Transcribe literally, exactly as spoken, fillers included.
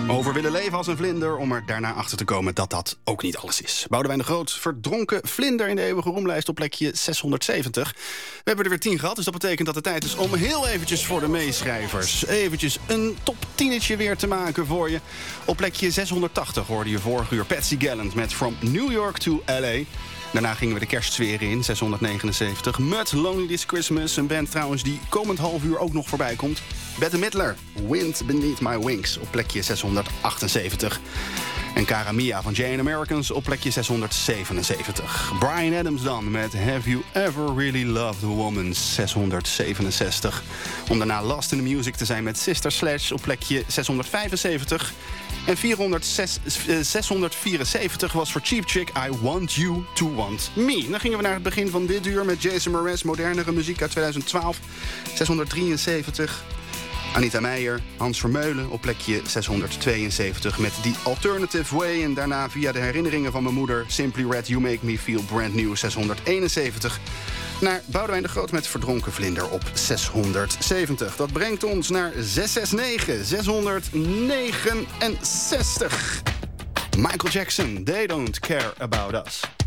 Over willen leven als een vlinder, om er daarna achter te komen dat dat ook niet alles is. Boudewijn de Groot, verdronken vlinder in de eeuwige roemlijst op plekje zeshonderdzeventig. We hebben er weer tien gehad, dus dat betekent dat het tijd is om heel eventjes voor de meeschrijvers eventjes een top tienetje weer te maken voor je. Op plekje zeshonderdtachtig hoorde je vorige uur Patsy Gallant met From New York to L A. Daarna gingen we de kerstsfeer in, zeshonderdnegenenzeventig. Mud, Lonely This Christmas, een band trouwens die komend half uur ook nog voorbij komt. Bette Midler, Wind Beneath My Wings op plekje zeshonderdachtenzeventig. En Cara Mia van Jane Americans op plekje zeshonderdzevenenzeventig. Bryan Adams dan met Have You Ever Really Loved a Woman, zeshonderdzevenenzestig. Om daarna Lost in the Music te zijn met Sister Sledge op plekje zeshonderdvijfenzeventig. En zeshonderdvierenzeventig was voor Cheap Chick I Want You to Want Me. Dan gingen we naar het begin van dit uur met Jason Mraz, modernere muziek uit tweeduizend twaalf. zeshonderddrieënzeventig. Anita Meijer, Hans Vermeulen op plekje zeshonderdtweeënzeventig met The Alternative Way. En daarna via de herinneringen van mijn moeder Simply Red, You Make Me Feel Brand New, zeshonderdeenenzeventig. Naar Boudewijn de Groot met Verdronken Vlinder op zeshonderdzeventig. Dat brengt ons naar zeshonderdzesenzestig, zeshonderdnegenenzestig. Michael Jackson, They Don't Care About Us.